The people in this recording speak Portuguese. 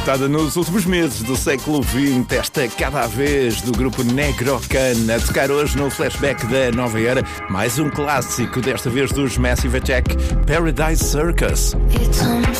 escutada nos últimos meses do século XX, esta Cada Vez do grupo Negrocan, a tocar hoje no flashback da nova era, mais um clássico, desta vez dos Massive Attack, Paradise Circus.